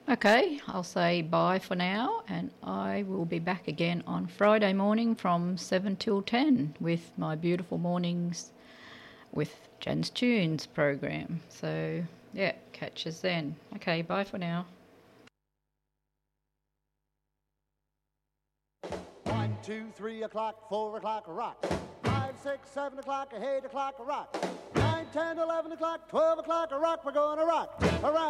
Okay, I'll say bye for now, and I will be back again on Friday morning from 7 till 10 with my Beautiful Mornings with Jen's Tunes program. So, yeah, catch us then. Okay, bye for now. 1, 2, 3 o'clock, 4 o'clock, rock. 5, 6, 7 o'clock, 8 o'clock, rock. 9, 10, 11 o'clock, 12 o'clock, rock. We're going to rock around.